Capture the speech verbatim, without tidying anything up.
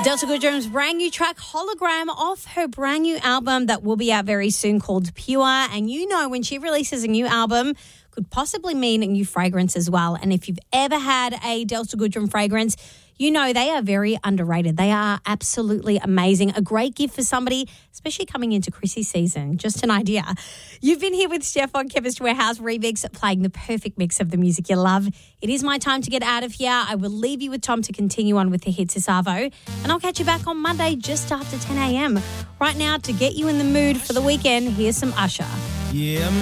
Delta Goodrum's brand new track, Hologram, off her brand new album that will be out very soon called Pure. And you know when she releases a new album, could possibly mean a new fragrance as well. And if you've ever had a Delta Goodrum fragrance, you know they are very underrated. They are absolutely amazing. A great gift for somebody, especially coming into Chrissy season. Just an idea. You've been here with Steph on Chemist Warehouse Remix, playing the perfect mix of the music you love. It is my time to get out of here. I will leave you with Tom to continue on with the hits this Arvo. And I'll catch you back on Monday just after ten a.m. Right now, to get you in the mood for the weekend, here's some Usher. Yeah,